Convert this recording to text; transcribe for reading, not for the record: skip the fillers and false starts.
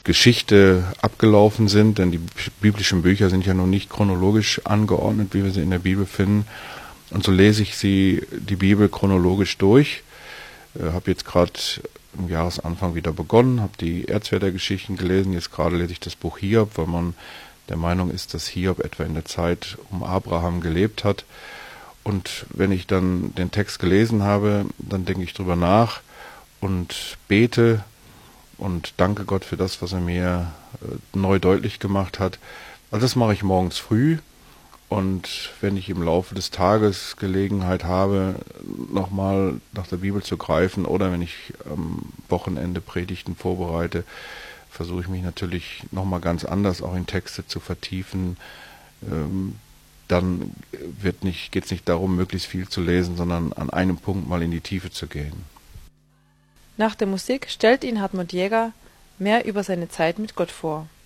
Geschichte abgelaufen sind, denn die biblischen Bücher sind ja noch nicht chronologisch angeordnet, wie wir sie in der Bibel finden. Und so lese ich die Bibel chronologisch durch. Habe jetzt gerade im Jahresanfang wieder begonnen, habe die Erzvätergeschichten gelesen. Jetzt gerade lese ich das Buch Hiob, weil man der Meinung ist, dass Hiob etwa in der Zeit um Abraham gelebt hat. Und wenn ich dann den Text gelesen habe, dann denke ich drüber nach und bete und danke Gott für das, was er mir neu deutlich gemacht hat. Also das mache ich morgens früh. Und wenn ich im Laufe des Tages Gelegenheit habe, nochmal nach der Bibel zu greifen oder wenn ich am Wochenende Predigten vorbereite, versuche ich mich natürlich nochmal ganz anders auch in Texte zu vertiefen. Dann geht es nicht darum, möglichst viel zu lesen, sondern an einem Punkt mal in die Tiefe zu gehen. Nach der Musik stellt Ihnen Hartmut Jäger mehr über seine Zeit mit Gott vor.